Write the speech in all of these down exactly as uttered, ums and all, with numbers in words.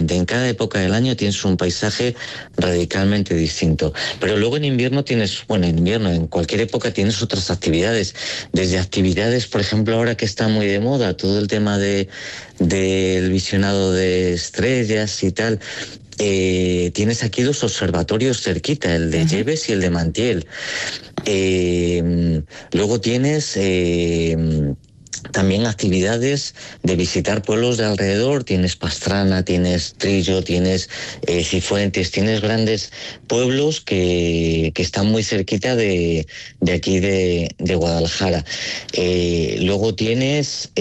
diferente. En cada época del año tienes un paisaje radicalmente distinto. Pero luego en invierno tienes, bueno, en invierno, en cualquier época tienes otras actividades. Desde actividades, por ejemplo, ahora que está muy de moda, todo el tema de del visionado de estrellas y tal. Eh, tienes aquí dos observatorios cerquita, el de Lleves y el de Mantiel. Eh, luego tienes eh, también actividades de visitar pueblos de alrededor. Tienes Pastrana, tienes Trillo, tienes eh, Cifuentes, tienes grandes pueblos que, que están muy cerquita de, de aquí de, de Guadalajara. Eh, luego tienes,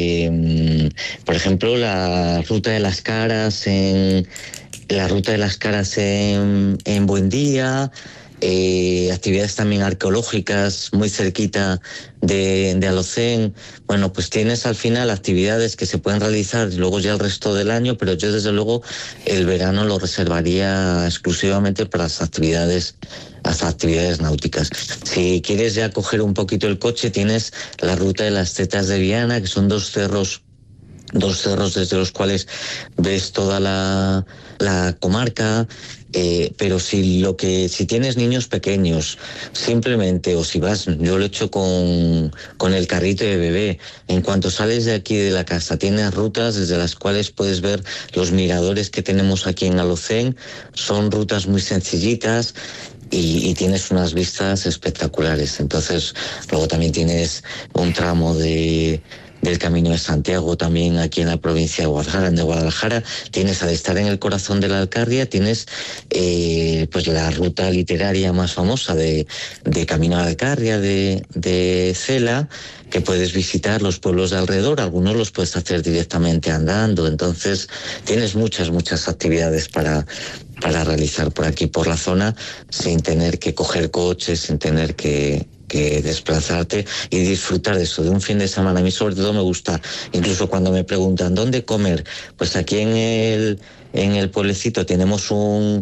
eh, por ejemplo, la Ruta de las Caras en... la Ruta de las Caras en, en Buendía, eh, actividades también arqueológicas muy cerquita de, de Alocén. Bueno, pues tienes al final actividades que se pueden realizar luego ya el resto del año, pero yo desde luego el verano lo reservaría exclusivamente para las actividades las actividades náuticas. Si quieres ya coger un poquito el coche, tienes la Ruta de las Tetas de Viana, que son dos cerros dos cerros desde los cuales ves toda la, la comarca, eh, pero si lo que si tienes niños pequeños, simplemente, o si vas, yo lo he hecho con, con el carrito de bebé, en cuanto sales de aquí de la casa, tienes rutas desde las cuales puedes ver los miradores que tenemos aquí en Alocén. Son rutas muy sencillitas, Y, y tienes unas vistas espectaculares. Entonces, luego también tienes un tramo de del Camino de Santiago también aquí en la provincia de Guadalajara, de Guadalajara. Tienes, al estar en el corazón de la Alcarria, tienes eh, pues la ruta literaria más famosa de, de Camino a la Alcarria de, de Cela, que puedes visitar los pueblos de alrededor. Algunos los puedes hacer directamente andando. Entonces tienes muchas, muchas actividades para para realizar por aquí, por la zona, sin tener que coger coches, sin tener que, que desplazarte y disfrutar de eso, de un fin de semana. A mí sobre todo me gusta, incluso cuando me preguntan ¿dónde comer? Pues aquí en el, en el pueblecito tenemos un,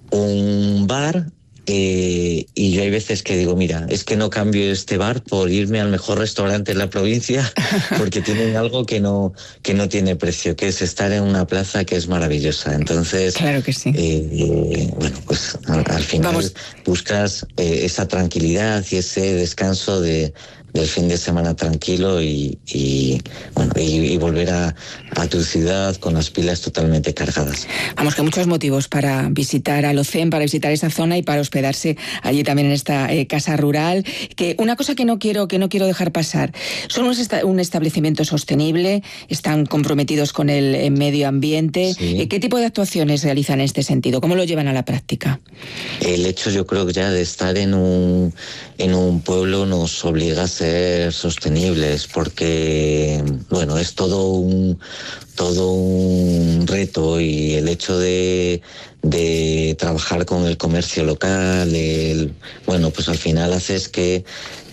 un bar. Eh, y yo hay veces que digo, mira, es que no cambio este bar por irme al mejor restaurante en la provincia, porque tienen algo que no que no tiene precio, que es estar en una plaza que es maravillosa. Entonces, claro que sí. Eh, eh, bueno, pues al, al final Vamos. buscas eh, esa tranquilidad y ese descanso de del fin de semana tranquilo y, y bueno y, y volver a, a tu ciudad con las pilas totalmente cargadas. Vamos, que muchos motivos para visitar Alocén, para visitar esa zona y para hospedarse allí también en esta eh, casa rural. Que una cosa que no quiero que no quiero dejar pasar, son un, esta, un establecimiento sostenible, están comprometidos con el, el medio ambiente. Sí. ¿Qué tipo de actuaciones realizan en este sentido? ¿Cómo lo llevan a la práctica? El hecho, yo creo que ya de estar en un en un pueblo nos obliga a ser sostenibles, porque bueno, es todo un todo un reto, y el hecho de de trabajar con el comercio local, el, bueno, pues al final haces que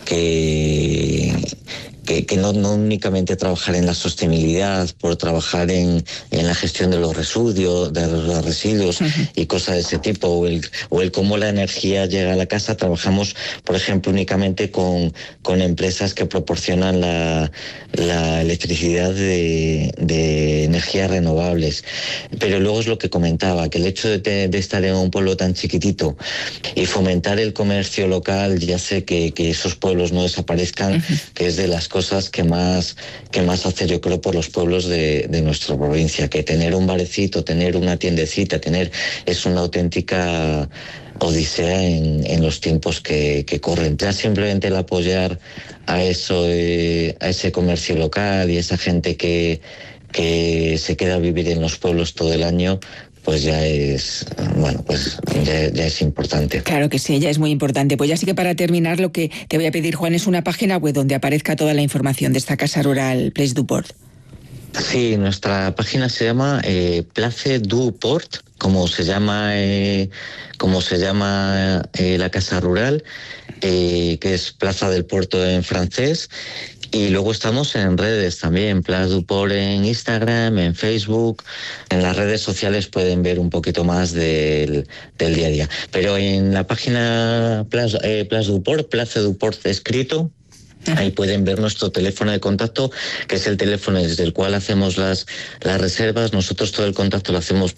que Que, que no, no únicamente trabajar en la sostenibilidad, por trabajar en, en la gestión de los residuos, de los residuos uh-huh. y cosas de ese tipo, o el, o el cómo la energía llega a la casa. Trabajamos, por ejemplo, únicamente con, con empresas que proporcionan la, la electricidad de, de energías renovables. Pero luego es lo que comentaba, que el hecho de, de estar en un pueblo tan chiquitito y fomentar el comercio local ya hace que, que esos pueblos no desaparezcan, uh-huh. que es de las cosas cosas que más que más hace, yo creo, por los pueblos de, de nuestra provincia, que tener un barecito, tener una tiendecita, tener es una auténtica odisea en, en los tiempos que, que corren. Ya simplemente el apoyar a eso, eh, a ese comercio local y esa gente que, que se queda a vivir en los pueblos todo el año, pues ya es, bueno, pues ya, ya es importante. Claro que sí, ya es muy importante. Pues ya sí que para terminar, lo que te voy a pedir, Juan, es una página web donde aparezca toda la información de esta casa rural Place du Port. Sí, nuestra página se llama eh, Place du Port, como se llama eh, como se llama eh, la casa rural, eh, que es Plaza del Puerto en francés. Y luego estamos en redes también, Place du Port en Instagram, en Facebook. En las redes sociales pueden ver un poquito más del, del día a día. Pero en la página Place, eh, Place du Port, Place du Port escrito, ahí pueden ver nuestro teléfono de contacto, que es el teléfono desde el cual hacemos las, las reservas. Nosotros todo el contacto lo hacemos